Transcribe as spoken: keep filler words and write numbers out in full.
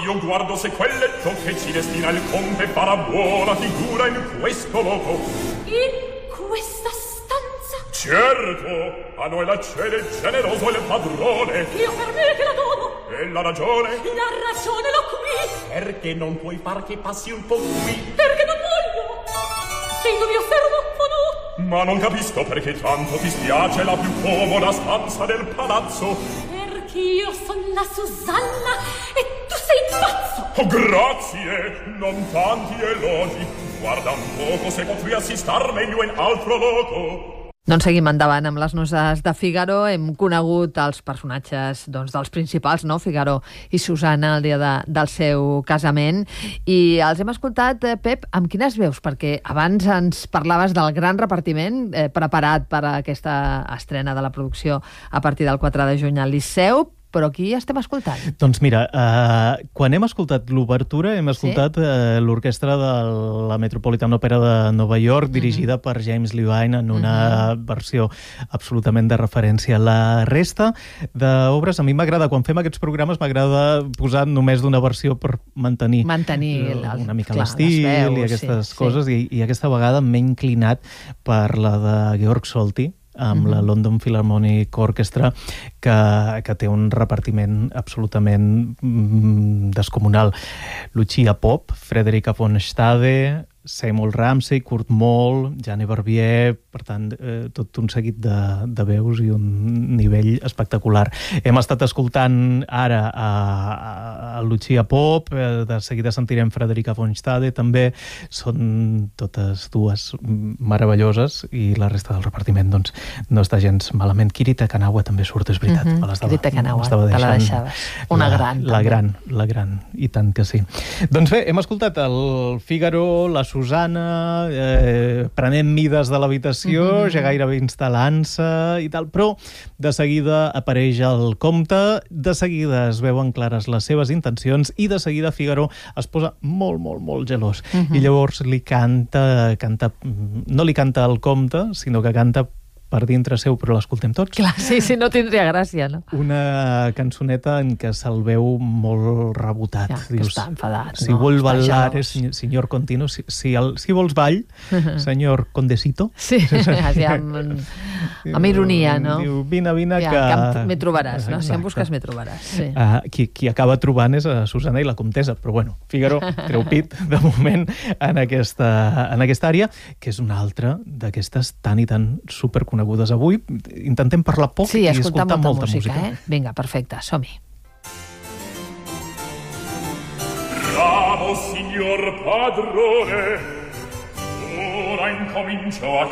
io guardo se quel letto che ci destina il conte farà buona figura in questo loco. In questa stanza? Certo, a noi la cede generoso il padrone. Io per me che la dono. E la ragione? La ragione l'ho qui. Perché non puoi far che passi un po' qui? Perché non voglio. Sento mio servo o no? Ma non capisco perché tanto ti spiace la più comoda stanza del palazzo. Perché io son la Susanna e tu sei pazzo. Oh, grazie, non tanti elogi. Guarda un poco se potria assistar meglio in altro loco. Doncs seguim endavant amb les noces de Figaro. Hem conegut els personatges doncs, dels principals, no? Figaro i Susanna, el dia de, del seu casament. I els hem escoltat, eh, Pep, amb quines veus? Perquè abans ens parlaves del gran repartiment eh, preparat per a aquesta estrena de la producció a partir del quatre de juny al Liceu, però aquí estem escoltant. Doncs mira, eh, quan hem escoltat l'obertura, hem escoltat sí? eh, l'orquestra de la Metropolitan Opera de Nova York, dirigida mm-hmm. per James Levine en una mm-hmm. versió absolutament de referència. La resta d'obres, a mi m'agrada, quan fem aquests programes, m'agrada posar només d'una versió per mantenir, mantenir el, el, una mica clar, l'estil veus, i aquestes sí, coses, sí. I, i aquesta vegada m'he inclinat per la de Georg Solti, amb mm-hmm. la London Philharmonic Orchestra, que, que té un repartiment absolutament mm, descomunal. Lucia Pop, Frederica von Stade, Seymour Ramsey, Kurt Moll, Jeanne Barbier, per tant, eh, tot un seguit de, de veus i un nivell espectacular. Hem estat escoltant ara a, a Lucia Pop, eh, de seguida sentirem Frederica von Stade, també són totes dues meravelloses, i la resta del repartiment doncs, no està gens malament. Kirita Kanawa també surt, és veritat. Mm-hmm. Estava, Kirita Kanawa, te la deixaves. Una la, gran. La també. gran, la gran, i tant que sí. Doncs bé, hem escoltat el Figaro, la Susanna, eh, prenent mides de l'habitació, mm-hmm. ja gairebé instal·lant-se i tal, però de seguida apareix el comte, de seguida es veuen clares les seves intencions i de seguida Figaro es posa molt, molt, molt gelós. Mm-hmm. I llavors li canta, canta, no li canta al comte, sinó que canta per dintre seu, però l'escoltem tots. Clar, sí, sí, no tindria gràcia, no? Una cançoneta en què se'l veu molt rebotat. Ja, Dius, que està enfadat, si no? vol Està ballar, gelós. és senyor continuo. Si, si, el, si vols ball, senyor condesito. Sí, així amb, amb ironia, no? Diu, vine, vine, ja, que... que me trobaràs, no? Si em busques, me trobaràs. Sí. Uh, qui, qui acaba trobant és a Susanna i la comtessa, però bueno, Figaro treu pit, de moment, en aquesta, en aquesta àrea, que és una altra d'aquestes tan i tan superconegudes avui. Intentem parlar poc sí, i escoltar escoltar molta, molta música. música. Eh? Vinga, perfecte, som-hi. Bravo, signor padrone, ora incomincio a